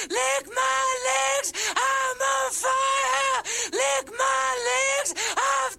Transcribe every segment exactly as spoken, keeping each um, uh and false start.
lick my legs, I'm on fire, lick my legs of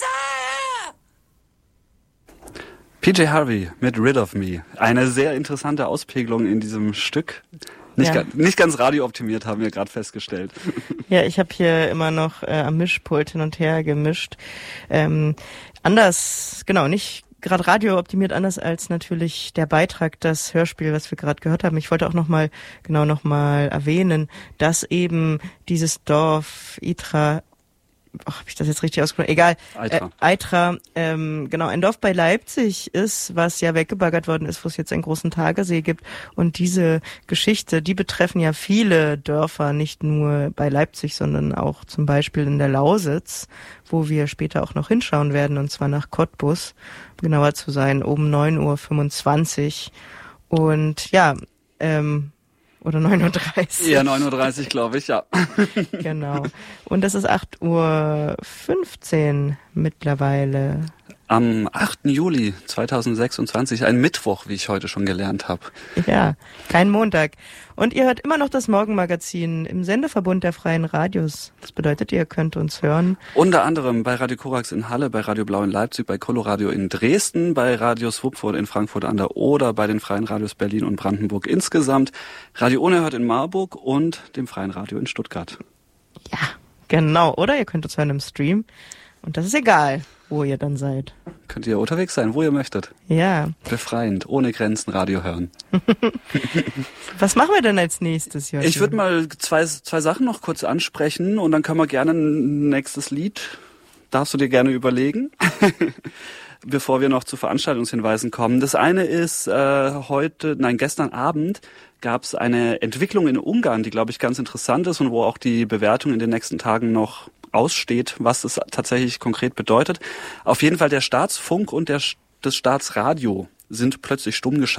desire. P J Harvey mit Rid of Me. Eine sehr interessante Auspegelung in diesem Stück. Nicht, ja. ga, nicht ganz radiooptimiert, haben wir gerade festgestellt. Ja, ich habe hier immer noch äh, am Mischpult hin und her gemischt. Ähm, anders, genau, nicht gerade radiooptimiert, anders als natürlich der Beitrag, das Hörspiel, was wir gerade gehört haben. Ich wollte auch nochmal, genau nochmal erwähnen, dass eben dieses Dorf Itra, ach, habe ich das jetzt richtig ausgesprochen? Egal. Eitra. Äh, Eitra, ähm, genau, ein Dorf bei Leipzig ist, was ja weggebaggert worden ist, wo es jetzt einen großen Tagesee gibt. Und diese Geschichte, die betreffen ja viele Dörfer, nicht nur bei Leipzig, sondern auch zum Beispiel in der Lausitz, wo wir später auch noch hinschauen werden, und zwar nach Cottbus, genauer zu sein, um neun Uhr fünfundzwanzig. Und ja, ähm, oder neun Uhr dreißig. Ja, neun Uhr dreißig, glaube ich, ja. Genau. Und es ist acht Uhr fünfzehn mittlerweile. Am achten Juli zweitausendsechsundzwanzig, ein Mittwoch, wie ich heute schon gelernt habe. Ja, kein Montag. Und ihr hört immer noch das Morgenmagazin im Sendeverbund der Freien Radios. Das bedeutet, ihr könnt uns hören. Unter anderem bei Radio Korax in Halle, bei Radio Blau in Leipzig, bei Coloradio in Dresden, bei Radio Swupfurt in Frankfurt an der Oder, bei den Freien Radios Berlin und Brandenburg insgesamt, Radio Unerhört in Marburg und dem Freien Radio in Stuttgart. Ja, genau. Oder ihr könnt uns hören im Stream. Und das ist egal, wo ihr dann seid. Könnt ihr unterwegs sein, wo ihr möchtet. Ja. Befreiend, ohne Grenzen Radio hören. Was machen wir denn als nächstes, Jörg? Ich würde mal zwei, zwei Sachen noch kurz ansprechen und dann können wir gerne ein nächstes Lied, darfst du dir gerne überlegen, bevor wir noch zu Veranstaltungshinweisen kommen. Das eine ist äh, heute, nein, gestern Abend gab es eine Entwicklung in Ungarn, die, glaube ich, ganz interessant ist und wo auch die Bewertung in den nächsten Tagen noch aussteht, was es tatsächlich konkret bedeutet. Auf jeden Fall der Staatsfunk und der, das Staatsradio sind plötzlich stumm geschaltet.